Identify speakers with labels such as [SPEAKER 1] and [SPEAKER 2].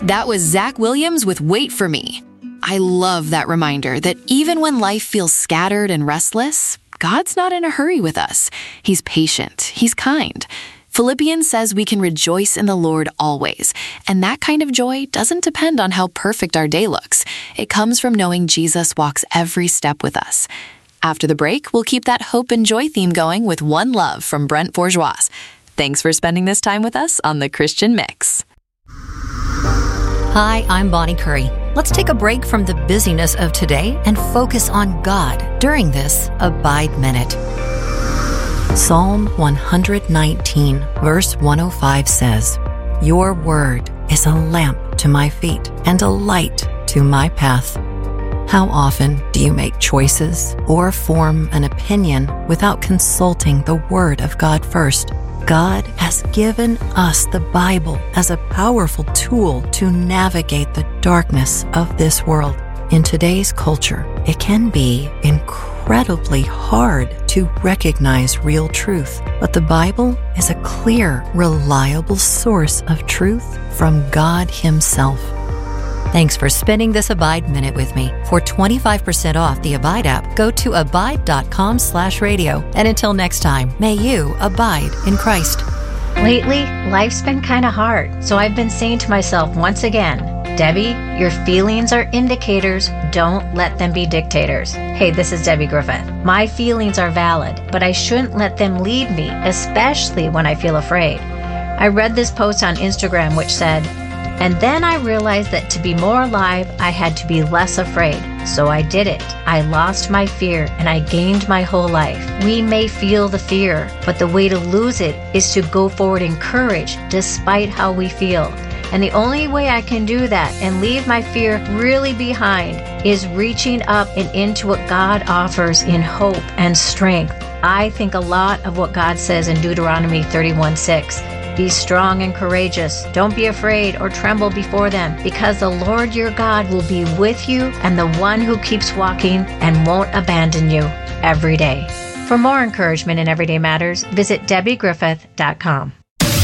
[SPEAKER 1] That was Zach Williams with Wait For Me. I love that reminder that even when life feels scattered and restless, God's not in a hurry with us. He's patient. He's kind. Philippians says we can rejoice in the Lord always, and that kind of joy doesn't depend on how perfect our day looks. It comes from knowing Jesus walks every step with us. After the break, we'll keep that hope and joy theme going with One Love from Brent Bourgeois. Thanks for spending this time with us on The Christian Mix.
[SPEAKER 2] Hi, I'm Bonnie Curry. Let's take a break from the busyness of today and focus on God during this Abide Minute. Psalm 119, verse 105 says, "Your word is a lamp to my feet and a light to my path." How often do you make choices or form an opinion without consulting the Word of God first? God has given us the Bible as a powerful tool to navigate the darkness of this world. In today's culture, it can be incredibly hard to recognize real truth, but the Bible is a clear, reliable source of truth from God Himself. Thanks for spending this Abide Minute with me. For 25% off the Abide app, go to abide.com/radio. And until next time, may you abide in Christ.
[SPEAKER 3] Lately, life's been kind of hard, so I've been saying to myself once again, Debbie, your feelings are indicators. Don't let them be dictators. Hey, this is Debbie Griffith. My feelings are valid, but I shouldn't let them lead me, especially when I feel afraid. I read this post on Instagram which said, "And then I realized that to be more alive, I had to be less afraid. So I did it. I lost my fear and I gained my whole life." We may feel the fear, but the way to lose it is to go forward in courage despite how we feel. And the only way I can do that and leave my fear really behind is reaching up and into what God offers in hope and strength. I think a lot of what God says in Deuteronomy 31:6. Be strong and courageous. Don't be afraid or tremble before them, because the Lord your God will be with you and the one who keeps walking and won't abandon you every day. For more encouragement in everyday matters, visit DebbieGriffith.com.